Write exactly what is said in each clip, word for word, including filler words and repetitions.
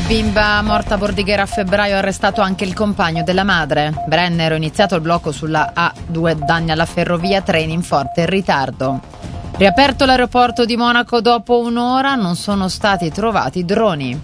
Bimba morta a Bordighera a febbraio, arrestato anche il compagno della madre. Brennero, iniziato il blocco sulla A due, danni alla ferrovia, treni in forte ritardo. Riaperto l'aeroporto di Monaco dopo un'ora, non sono stati trovati droni.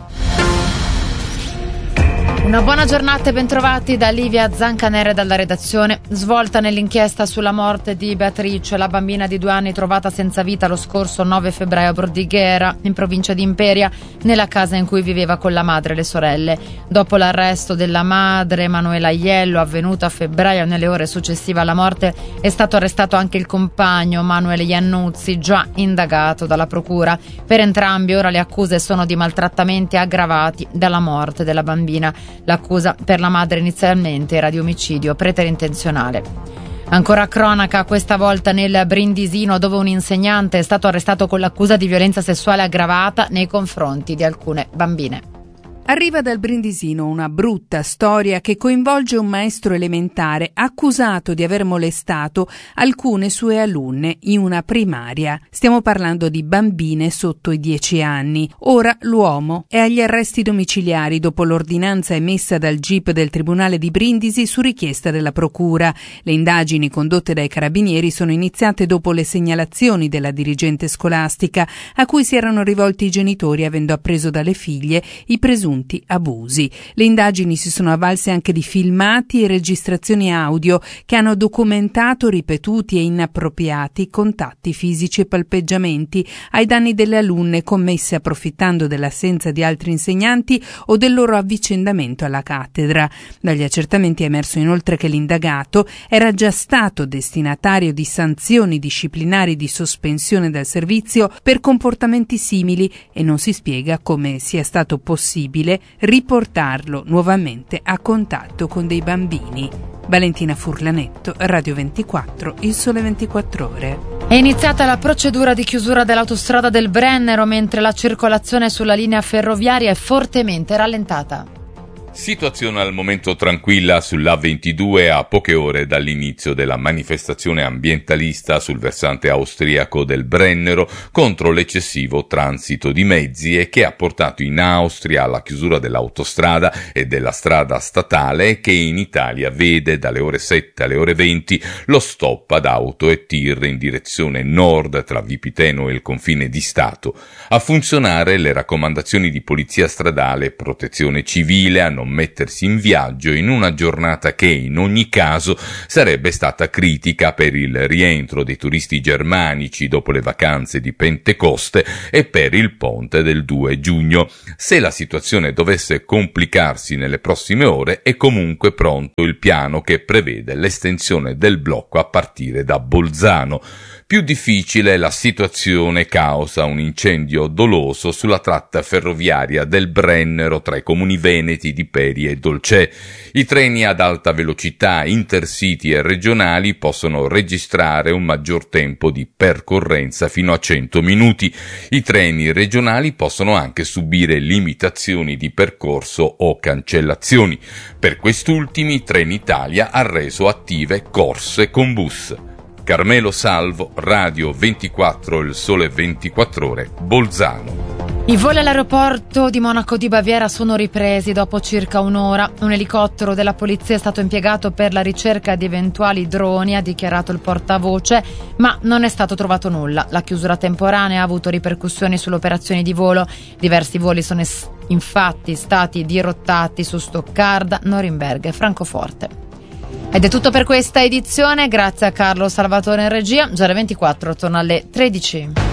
Una buona giornata e bentrovati da Livia Zancanere dalla redazione. Svolta nell'inchiesta sulla morte di Beatrice, la bambina di due anni trovata senza vita lo scorso nove febbraio a Bordighera, in provincia di Imperia, nella casa in cui viveva con la madre e le sorelle. Dopo l'arresto della madre, Emanuela Aiello, avvenuto a febbraio nelle ore successive alla morte, è stato arrestato anche il compagno, Manuel Iannuzzi, già indagato dalla procura. Per entrambi ora le accuse sono di maltrattamenti aggravati dalla morte della bambina. L'accusa per la madre inizialmente era di omicidio preterintenzionale. Ancora cronaca, questa volta nel Brindisino, dove un insegnante è stato arrestato con l'accusa di violenza sessuale aggravata nei confronti di alcune bambine. Arriva dal Brindisino una brutta storia che coinvolge un maestro elementare accusato di aver molestato alcune sue alunne in una primaria. Stiamo parlando di bambine sotto i dieci anni. Ora l'uomo è agli arresti domiciliari dopo l'ordinanza emessa dal G I P del Tribunale di Brindisi su richiesta della procura. Le indagini condotte dai carabinieri sono iniziate dopo le segnalazioni della dirigente scolastica a cui si erano rivolti i genitori avendo appreso dalle figlie i presunti abusi. Le indagini si sono avvalse anche di filmati e registrazioni audio che hanno documentato ripetuti e inappropriati contatti fisici e palpeggiamenti ai danni delle alunne commessi approfittando dell'assenza di altri insegnanti o del loro avvicendamento alla cattedra. Dagli accertamenti è emerso inoltre che l'indagato era già stato destinatario di sanzioni disciplinari di sospensione dal servizio per comportamenti simili e non si spiega come sia stato possibile riportarlo nuovamente a contatto con dei bambini. Valentina Furlanetto, Radio ventiquattro, Il Sole ventiquattro Ore. È iniziata la procedura di chiusura dell'autostrada del Brennero, mentre la circolazione sulla linea ferroviaria è fortemente rallentata. Situazione al momento tranquilla sull'A ventidue a poche ore dall'inizio della manifestazione ambientalista sul versante austriaco del Brennero contro l'eccessivo transito di mezzi e che ha portato in Austria alla chiusura dell'autostrada e della strada statale che in Italia vede dalle ore sette alle ore venti lo stop ad auto e tir in direzione nord tra Vipiteno e il confine di Stato. A funzionare le raccomandazioni di polizia stradale e protezione civile a non mettersi in viaggio in una giornata che in ogni caso sarebbe stata critica per il rientro dei turisti germanici dopo le vacanze di Pentecoste e per il ponte del due giugno. Se la situazione dovesse complicarsi nelle prossime ore è comunque pronto il piano che prevede l'estensione del blocco a partire da Bolzano. Più difficile è la situazione causa un incendio doloso sulla tratta ferroviaria del Brennero tra i comuni veneti di Peri e Dolcè. I treni ad alta velocità, intercity e regionali possono registrare un maggior tempo di percorrenza fino a cento minuti. I treni regionali possono anche subire limitazioni di percorso o cancellazioni. Per quest'ultimi, Trenitalia ha reso attive corse con bus. Carmelo Salvo, Radio ventiquattro, Il Sole ventiquattro Ore, Bolzano. I voli all'aeroporto di Monaco di Baviera sono ripresi dopo circa un'ora. Un elicottero della polizia è stato impiegato per la ricerca di eventuali droni, ha dichiarato il portavoce, ma non è stato trovato nulla. La chiusura temporanea ha avuto ripercussioni sulle operazioni di volo. Diversi voli sono es- infatti stati dirottati su Stoccarda, Norimberga e Francoforte. Ed è tutto per questa edizione, grazie a Carlo Salvatore in regia. Già alle ventiquattro torna alle tredici.